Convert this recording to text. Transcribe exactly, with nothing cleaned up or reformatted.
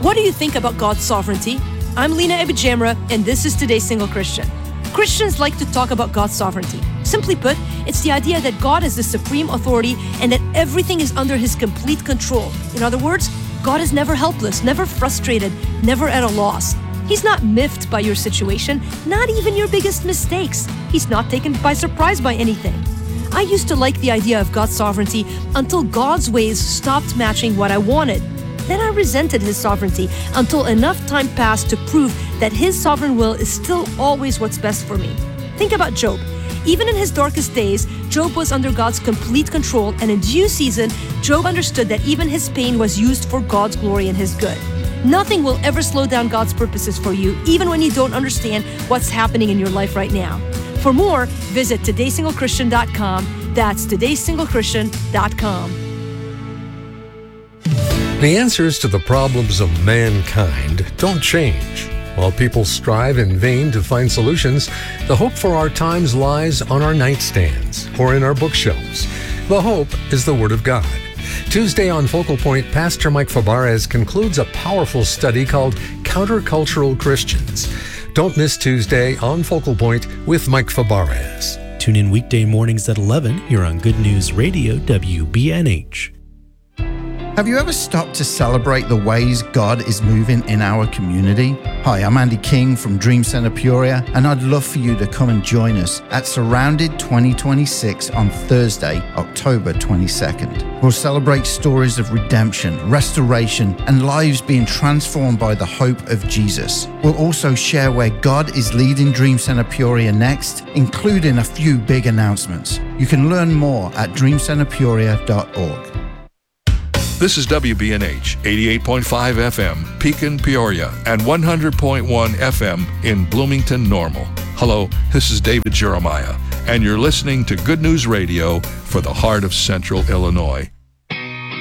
What do you think about God's sovereignty? I'm Lena Ebijamra, and this is Today's Single Christian. Christians like to talk about God's sovereignty. Simply put, it's the idea that God is the supreme authority and that everything is under His complete control. In other words, God is never helpless, never frustrated, never at a loss. He's not miffed by your situation, not even your biggest mistakes. He's not taken by surprise by anything. I used to like the idea of God's sovereignty until God's ways stopped matching what I wanted. Then I resented His sovereignty until enough time passed to prove that His sovereign will is still always what's best for me. Think about Job. Even in his darkest days, Job was under God's complete control, and in due season, Job understood that even his pain was used for God's glory and His good. Nothing will ever slow down God's purposes for you, even when you don't understand what's happening in your life right now. For more, visit today single christian dot com. That's today single christian dot com. The answers to the problems of mankind don't change. While people strive in vain to find solutions, the hope for our times lies on our nightstands or in our bookshelves. The hope is the Word of God. Tuesday on Focal Point, Pastor Mike Fabarez concludes a powerful study called Countercultural Christians. Don't miss Tuesday on Focal Point with Mike Fabarez. Tune in weekday mornings at eleven here on Good News Radio W B N H. Have you ever stopped to celebrate the ways God is moving in our community? Hi, I'm Andy King from Dream Center Peoria, and I'd love for you to come and join us at Surrounded twenty twenty-six on Thursday, October twenty-second. We'll celebrate stories of redemption, restoration, and lives being transformed by the hope of Jesus. We'll also share where God is leading Dream Center Peoria next, including a few big announcements. You can learn more at dream center peoria dot org. This is W B N H eighty-eight point five F M, Pekin, Peoria, and one hundred point one F M in Bloomington, Normal. Hello, this is David Jeremiah, and you're listening to Good News Radio for the heart of Central Illinois.